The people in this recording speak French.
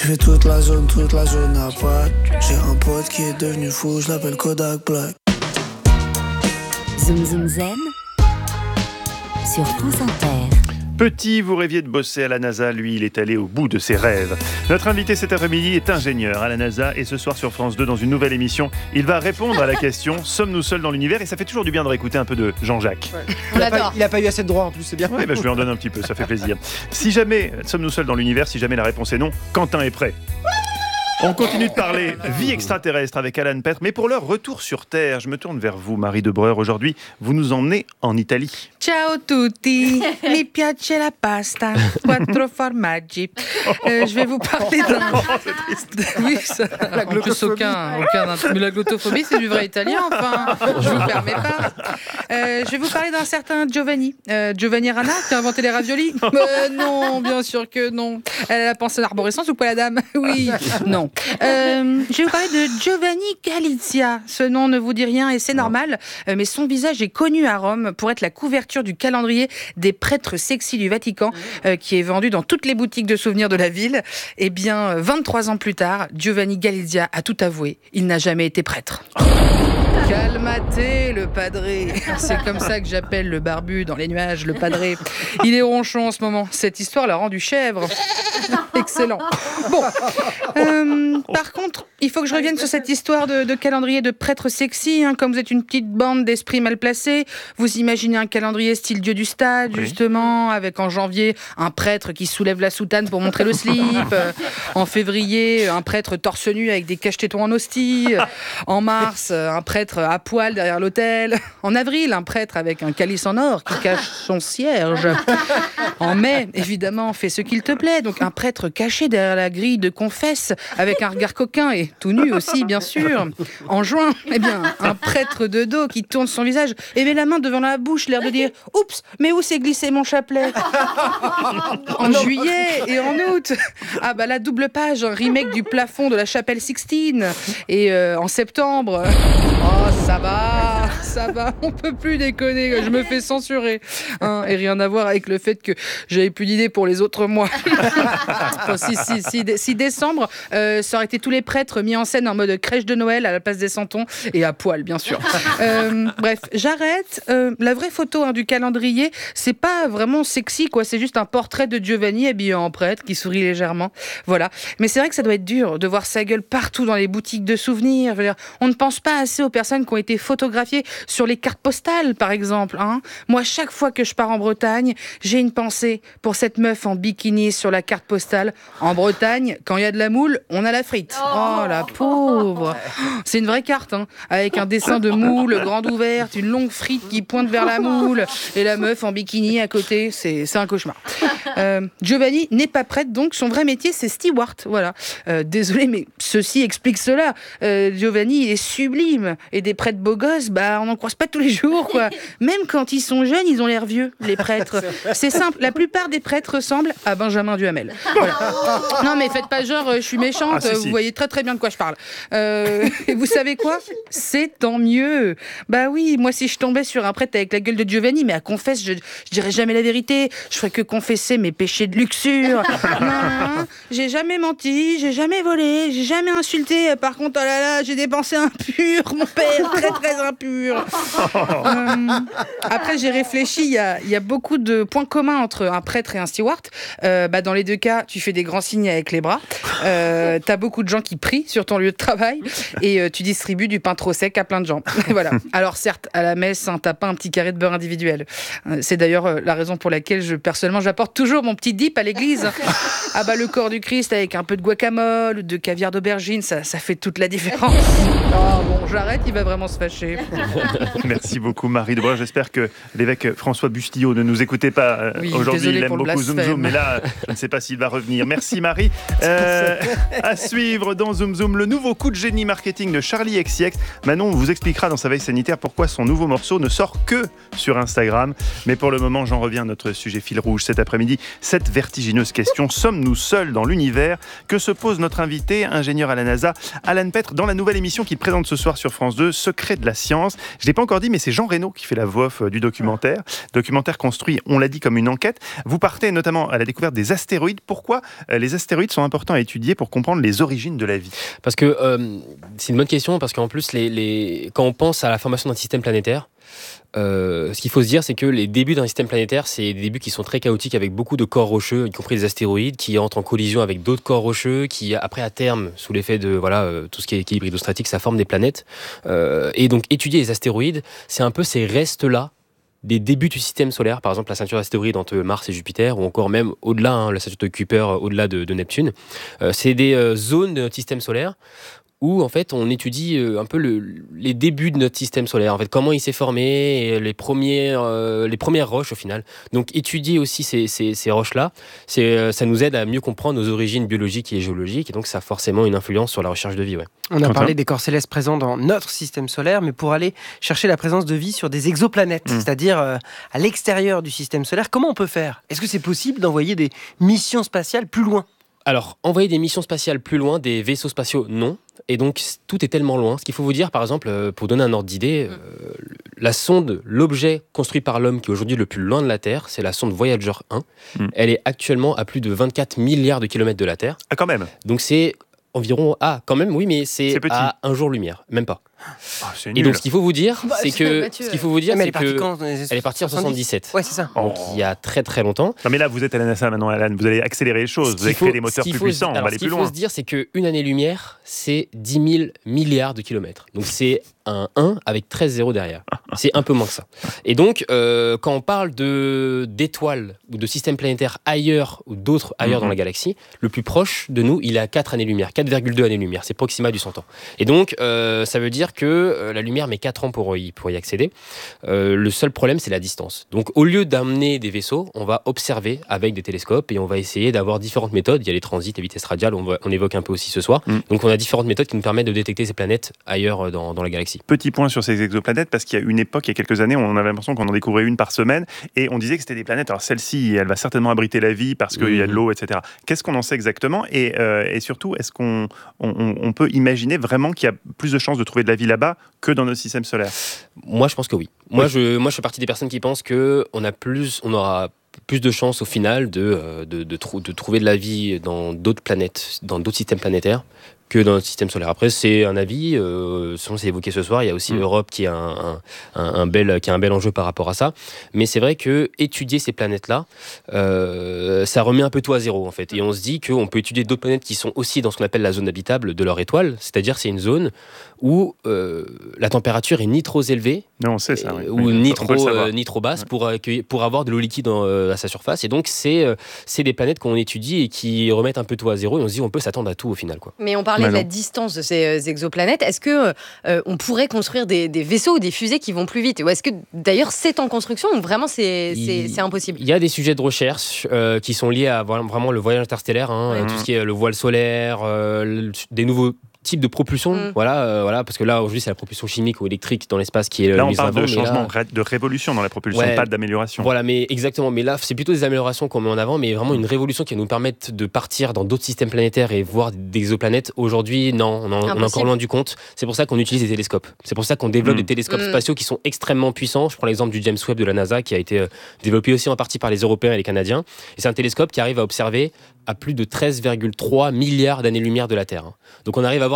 fais toute la zone n'a pas. J'ai un pote qui est devenu fou, je l'appelle Kodak Black. Zoom Zoom Zen sur France Inter. Petit, vous rêviez de bosser à la NASA, lui, il est allé au bout de ses rêves. Notre invité cet après-midi est ingénieur à la NASA et ce soir sur France 2, dans une nouvelle émission, il va répondre à la question « Sommes-nous seuls dans l'univers ?» Et ça fait toujours du bien de réécouter un peu de Jean-Jacques. Ouais. Il n'a pas eu assez de droits en plus, c'est bien. Oui, je lui en donne un petit peu, ça fait plaisir. Si jamais sommes-nous seuls dans l'univers, si jamais la réponse est non, Quentin est prêt. On continue de parler vie extraterrestre avec Alan Petre, mais pour leur retour sur Terre, je me tourne vers vous, Marie Debreur. Aujourd'hui, vous nous emmenez en Italie. Ciao tutti, mi piace la pasta, quattro formaggi. Je vais vous parler d'un... C'est triste. Oui, ça... La En plus, aucun... Mais la glottophobie, c'est du vrai italien, enfin. Je vous permets pas. Je vais vous parler d'un certain Giovanni. Giovanni Rana, qui a inventé les raviolis. Non, bien sûr que non. Elle a pensé à l'arborescence ou pas, la dame? Oui, non. Je vais vous parler de Giovanni Galizia. Ce nom ne vous dit rien et c'est normal, mais son visage est connu à Rome pour être la couverture du calendrier des prêtres sexy du Vatican, qui est vendu dans toutes les boutiques de souvenirs de la ville. Eh bien, 23 ans plus tard, Giovanni Galizia a tout avoué. Il n'a jamais été prêtre. Calmate, le padré. C'est comme ça que j'appelle le barbu dans les nuages, le padré. Il est ronchon en ce moment. Cette histoire l'a rendu chèvre. Excellent. Bon. Par contre, il faut que je revienne sur cette histoire de calendrier de prêtres sexy. Comme vous êtes une petite bande d'esprits mal placés, vous imaginez un calendrier style Dieu du stade, justement, avec en janvier un prêtre qui soulève la soutane pour montrer le slip. En février, un prêtre torse nu avec des cache-tétons en hostie. En mars, un prêtre à poil derrière l'autel. En avril, un prêtre avec un calice en or qui cache son cierge. En mai, évidemment, fais ce qu'il te plaît. Donc un prêtre caché derrière la grille de confesse avec un regard coquin et tout nu aussi, bien sûr. En juin, eh bien, un prêtre de dos qui tourne son visage et met la main devant la bouche, l'air de dire « Oups, mais où s'est glissé mon chapelet ?» En juillet et en août, la double page, un remake du plafond de la chapelle Sixtine. Et en septembre, oh ça va, on peut plus déconner, je me fais censurer. Et rien à voir avec le fait que j'avais plus d'idées pour les autres mois. Si décembre, ça aurait été tous les prêtres mis en scène en mode crèche de Noël à la place des santons et à poil, bien sûr. Bref, j'arrête. La vraie photo du calendrier, c'est pas vraiment sexy, quoi. C'est juste un portrait de Giovanni habillé en prêtre qui sourit légèrement. Voilà. Mais c'est vrai que ça doit être dur de voir sa gueule partout dans les boutiques de souvenirs. Je veux dire, on ne pense pas assez aux personnes qui ont été photographiées sur les cartes postales, par exemple. Moi, chaque fois que je pars en Bretagne, j'ai une pensée pour cette meuf en bikini sur la carte postale. En Bretagne, quand il y a de la moule, on a la frite. Oh, la pauvre. C'est une vraie carte, avec un dessin de moule grande ouverte, une longue frite qui pointe vers la moule, et la meuf en bikini à côté. C'est un cauchemar. Giovanni n'est pas prêtre, donc son vrai métier, c'est steward. Voilà. Désolé, mais ceci explique cela. Giovanni, il est sublime. Et des prêtres beaux gosses, on n'en croise pas tous les jours, quoi. Même quand ils sont jeunes, ils ont l'air vieux, les prêtres. C'est simple, la plupart des prêtres ressemblent à Benjamin Duhamel. Voilà. Non, mais faites pas genre, je suis méchante, vous voyez très très bien de quoi je parle. Et vous savez quoi ? C'est tant mieux. Bah oui, moi si je tombais sur un prêtre avec la gueule de Giovanni, mais à confesse, je dirais jamais la vérité. Je ferais que confesser mes péchés de luxure. Non, j'ai jamais menti, j'ai jamais volé, j'ai jamais insulté. Par contre, oh là là, j'ai des pensées impures, mon père, très très impures. Après, j'ai réfléchi, il y a beaucoup de points communs entre un prêtre et un steward. Dans les deux cas, tu fais des grands signes avec les bras. T'as beaucoup de gens qui prient sur ton lieu de travail et tu distribues du pain trop sec à plein de gens. Voilà. Alors certes, à la messe, t'as pas un petit carré de beurre individuel. C'est d'ailleurs la raison pour laquelle personnellement, j'apporte toujours mon petit dip à l'église. Le corps du Christ avec un peu de guacamole ou de caviar d'aubergine, ça fait toute la différence. J'arrête, il va vraiment se fâcher. Merci beaucoup Marie Debreur. J'espère que l'évêque François Bustillo ne nous écoutait pas aujourd'hui. Il aime beaucoup Zoom Zoom, mais là, je ne sais pas s'il va revenir. Merci Marie. À suivre dans Zoom Zoom, le nouveau coup de génie marketing de Charli XCX. Manon vous expliquera dans sa veille sanitaire pourquoi son nouveau morceau ne sort que sur Instagram. Mais pour le moment, j'en reviens à notre sujet fil rouge cet après-midi. Cette vertigineuse question, sommes-nous seuls dans l'univers ? Que se pose notre invité, ingénieur à la NASA, Alan Petre, dans la nouvelle émission qu'il présente ce soir sur France 2, Secret de la science. Je ne l'ai pas encore dit, mais c'est Jean Reno qui fait la voix off du documentaire. Documentaire construit, on l'a dit, comme une enquête. Vous partez notamment à la découverte des astéroïdes. Pourquoi les astéroïdes sont importants à étudier pour comprendre les origines de la vie ? Parce que c'est une bonne question, parce qu'en plus, quand on pense à la formation d'un système planétaire, ce qu'il faut se dire, c'est que les débuts d'un système planétaire, c'est des débuts qui sont très chaotiques avec beaucoup de corps rocheux, y compris des astéroïdes, qui entrent en collision avec d'autres corps rocheux, qui après à terme, sous l'effet de tout ce qui est équilibre hydrostatique, ça forme des planètes. Et donc étudier les astéroïdes, c'est un peu ces restes-là des débuts du système solaire, par exemple la ceinture d'astéroïdes entre Mars et Jupiter, ou encore même au-delà, la ceinture de Kuiper au-delà de Neptune. C'est des zones de notre système solaire où en fait on étudie un peu les débuts de notre système solaire, en fait comment il s'est formé, et les premières roches au final. Donc étudier aussi ces roches-là, ça nous aide à mieux comprendre nos origines biologiques et géologiques, et donc ça a forcément une influence sur la recherche de vie. Ouais. On a parlé des corps célestes présents dans notre système solaire, mais pour aller chercher la présence de vie sur des exoplanètes, c'est-à-dire à l'extérieur du système solaire, comment on peut faire ? Est-ce que c'est possible d'envoyer des missions spatiales plus loin ? Alors, envoyer des missions spatiales plus loin, des vaisseaux spatiaux, non. Et donc, tout est tellement loin. Ce qu'il faut vous dire, par exemple, pour donner un ordre d'idée, la sonde, l'objet construit par l'homme qui est aujourd'hui le plus loin de la Terre, c'est la sonde Voyager 1. Elle est actuellement à plus de 24 milliards de kilomètres de la Terre. Ah, quand même. Donc, c'est environ... Ah, quand même, oui, mais c'est à un jour-lumière, même pas. Ah, c'est nul. Et donc, ce qu'il faut vous dire, c'est que... elle est partie quand ? Elle est partie en 77. Ouais, c'est ça. Donc, il y a très très longtemps. Non, mais là, vous êtes à la NASA maintenant, Alan. Vous allez accélérer les choses. Vous allez créer des moteurs plus puissants. On va aller plus loin. Ce qu'il faut se dire, c'est qu'une année-lumière, c'est 10 000 milliards de kilomètres. Donc, c'est un 1 avec 13 zéros derrière. C'est un peu moins que ça. Et donc, quand on parle d'étoiles ou de systèmes planétaires ailleurs ou d'autres ailleurs dans la galaxie, le plus proche de nous, il est à 4 années-lumière, 4,2 années-lumière. C'est Proxima du Centaure. Et donc, ça veut dire que la lumière met 4 ans pour y accéder. Le seul problème, c'est la distance. Donc, au lieu d'amener des vaisseaux, on va observer avec des télescopes et on va essayer d'avoir différentes méthodes. Il y a les transits, les vitesses radiales, on évoque un peu aussi ce soir. Donc, on a différentes méthodes qui nous permettent de détecter ces planètes ailleurs dans la galaxie. Petit point sur ces exoplanètes, parce qu'il y a une époque, il y a quelques années, on avait l'impression qu'on en découvrait une par semaine et on disait que c'était des planètes. Alors, celle-ci, elle va certainement abriter la vie parce qu'il y a de l'eau, etc. Qu'est-ce qu'on en sait exactement ? Et surtout, est-ce qu'on peut imaginer vraiment qu'il y a plus de chances de trouver de la vie là-bas que dans notre système solaire ? Moi, je pense que oui. Moi, je fais partie des personnes qui pensent qu'on aura plus de chances au final de trouver de la vie dans d'autres planètes, dans d'autres systèmes planétaires que dans notre système solaire. Après, c'est un avis, c'est évoqué ce soir, il y a aussi Europe qui a un bel enjeu par rapport à ça, mais c'est vrai que étudier ces planètes-là, ça remet un peu tout à zéro en fait, et on se dit qu'on peut étudier d'autres planètes qui sont aussi dans ce qu'on appelle la zone habitable de leur étoile, c'est-à-dire c'est une zone où la température est ni trop élevée, non, on sait ça, oui. ou ni trop basse pour avoir de l'eau liquide à sa surface, et donc c'est des planètes qu'on étudie et qui remettent un peu tout à zéro, et on se dit on peut s'attendre à tout au final, quoi. Mais on parlait de la distance de ces exoplanètes. Est-ce que on pourrait construire des vaisseaux ou des fusées qui vont plus vite ? Ou est-ce que d'ailleurs c'est en construction ou vraiment c'est impossible ? Il y a des sujets de recherche qui sont liés à vraiment le voyage interstellaire, tout ce qui est le voile solaire, des nouveaux type de propulsion, voilà, parce que là aujourd'hui c'est la propulsion chimique ou électrique dans l'espace qui est là on parle de changement, de révolution dans la propulsion, pas d'amélioration. Voilà, mais exactement, mais là c'est plutôt des améliorations qu'on met en avant, mais vraiment une révolution qui va nous permettre de partir dans d'autres systèmes planétaires et voir des exoplanètes. Aujourd'hui, non, on est encore loin du compte. C'est pour ça qu'on utilise des télescopes. C'est pour ça qu'on développe des télescopes spatiaux qui sont extrêmement puissants. Je prends l'exemple du James Webb de la NASA qui a été développé aussi en partie par les Européens et les Canadiens. Et c'est un télescope qui arrive à observer à plus de 13,3 milliards d'années-lumière de la Terre. Donc on arrive à voir